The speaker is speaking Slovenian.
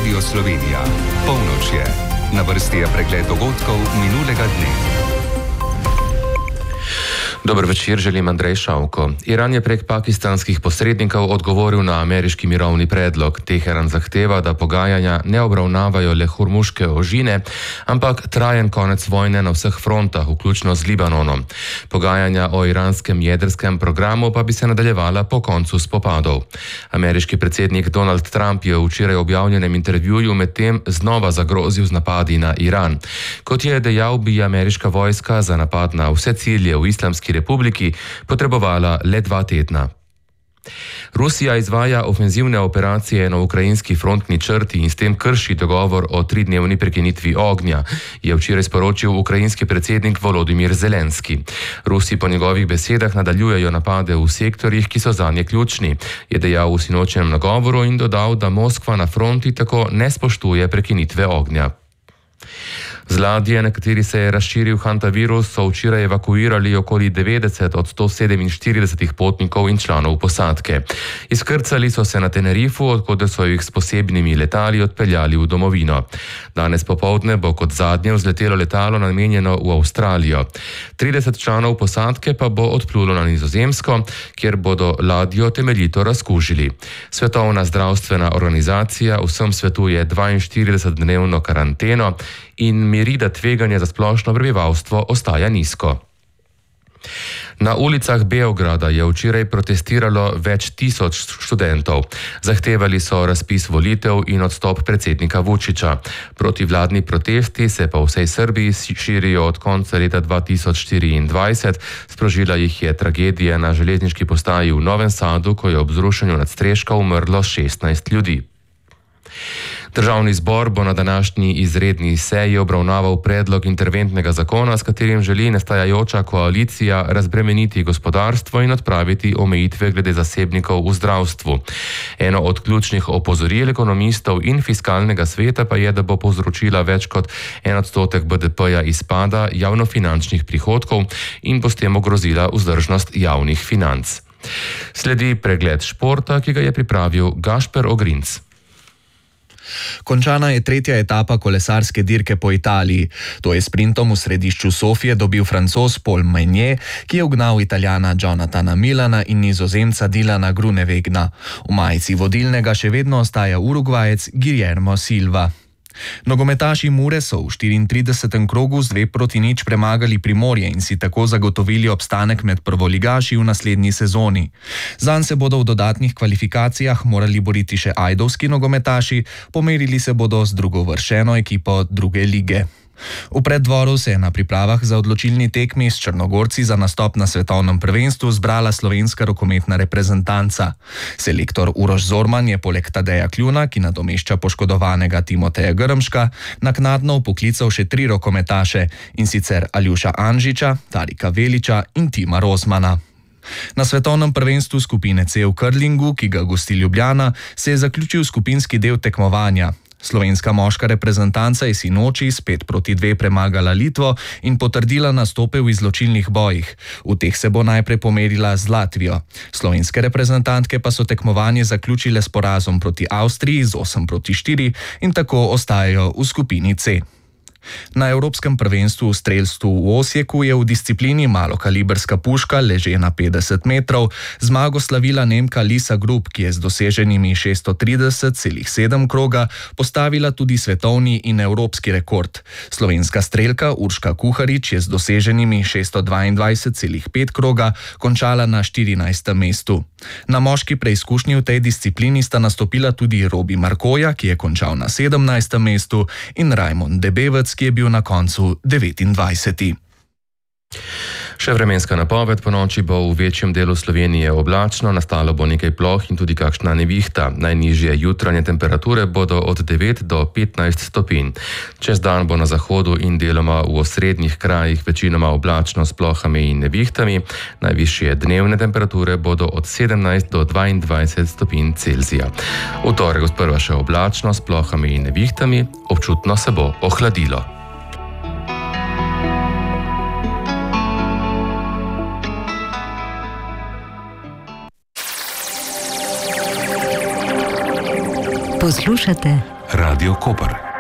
Radio Slovenija. Polnoč je. Na vrsti je pregled dogodkov minulega dne. Dober večer, želim Andrej Šavko. Iran je prek pakistanskih posrednikov odgovoril na ameriški mirovni predlog. Teheran zahteva, da pogajanja ne obravnavajo le hormuške ožine, ampak trajen konec vojne na vseh frontah, vključno z Libanonom. Pogajanja o iranskem jedrskem programu pa bi se nadaljevala po koncu spopadov. Ameriški predsednik Donald Trump je v včeraj objavljenem intervjuju medtem znova zagrozil z napadi na Iran. Kot je dejal, bi ameriška vojska za napad na vse cilje v Islamski republiki potrebovala le 2 tedna. Rusija izvaja ofenzivne operacije na ukrajinski frontni črti in s tem krši dogovor o 3-dnevni prekinitvi ognja, je včeraj sporočil ukrajinski predsednik Volodimir Zelenski. Rusi po njegovih besedah nadaljujejo napade v sektorjih, ki so zanje ključni, je dejal v sinočnjem nagovoru in dodal, da Moskva na fronti tako ne spoštuje prekinitve ognja. Z ladje, na kateri se je razširil hantavirus, so včeraj evakuirali okoli 90 od 147 potnikov in članov posadke. Izkrcali so se na Tenerifu, odkot so jih s posebnimi letali odpeljali v domovino. Danes popoldne bo kot zadnje vzletelo letalo namenjeno v Avstralijo. 30 članov posadke pa bo odplulo na Nizozemsko, kjer bodo ladjo temeljito razkužili. Svetovna zdravstvena organizacija vsem svetuje 42-dnevno karanteno in miri, da tveganje za splošno prebivalstvo ostaja nizko. Na ulicah Beograda je včeraj protestiralo več tisoč študentov. Zahtevali so razpis volitev in odstop predsednika Vučića. Protivladni protesti se po vsej Srbiji širijo od konca leta 2024. Sprožila jih je tragedija na železniški postaji v Novem Sadu, ko je ob zrušenju nadstreška umrlo 16 ljudi. Državni zbor bo na današnji izredni seji obravnaval predlog interventnega zakona, s katerim želi nastajajoča koalicija razbremeniti gospodarstvo in odpraviti omejitve glede zasebnikov v zdravstvu. Eno od ključnih opozoril ekonomistov in fiskalnega sveta pa je, da bo povzročila več kot 1% BDP-ja izpada javnofinančnih prihodkov in bo s tem ogrozila vzdržnost javnih financ. Sledi pregled športa, ki ga je pripravil Gašper Ogrinc. Končana je 3. etapa kolesarske dirke po Italiji. To je sprintom v središču Sofije dobil Francoz Paul Meunier, ki je ugnal Italijana Jonathana Millana in Nizozemca Dylana Groenewegna. V majici vodilnega še vedno ostaja Urugvajec Guillermo Silva. Nogometaši Mure so v 34. krogu z 2-0 premagali Primorje in si tako zagotovili obstanek med prvoligaši v naslednji sezoni. Zanj se bodo v dodatnih kvalifikacijah morali boriti še ajdovski nogometaši, pomerili se bodo z drugovrščeno ekipo druge lige. V preddvoru se je na pripravah za odločilni tekmi s Črnogorci za nastop na svetovnem prvenstvu zbrala slovenska rokometna reprezentanca. Selektor Uroš Zorman je poleg Tadeja Kljuna, ki nadomešča poškodovanega Timoteja Grmška, naknadno vpoklical še 3 rokometaše, in sicer Aljuša Anžiča, Tarika Veliča in Tima Rozmana. Na svetovnem prvenstvu skupine C v curlingu, ki ga gosti Ljubljana, se je zaključil skupinski del tekmovanja. Slovenska moška reprezentanca je sinoči s 5-2 premagala Litvo in potrdila nastope v izločilnih bojih. V teh se bo najprej pomerila z Latvijo. Slovenske reprezentantke pa so tekmovanje zaključile s porazom proti Avstriji z 8-4 in tako ostajajo v skupini C. Na Evropskem prvenstvu v strelstvu v Osijeku je v disciplini malokaliberska puška ležena 50 metrov zmago slavila Nemka Lisa Grupp, ki je z doseženimi 630,7 kroga postavila tudi svetovni in evropski rekord. Slovenska strelka Urška Kuharič je z doseženimi 622,5 kroga končala na 14. mestu. Na moški preizkušnji v tej disciplini sta nastopila tudi Robi Markoja, ki je končal na 17. mestu, in Rajmond Debevec, ki je bil na koncu 29. Še vremenska napoved: po noči bo v večjem delu Slovenije oblačno, nastalo bo nekaj ploh in tudi kakšna nevihta. Najnižje jutranje temperature bodo od 9 do 15 stopinj. Čez dan bo na zahodu in deloma v osrednjih krajih večinoma oblačno s plohami in nevihtami. Najvišje dnevne temperature bodo od 17 do 22 stopinj Celzija. V torek sprva še oblačno s plohami in nevihtami, občutno se bo ohladilo. Poslušate Radio Koper.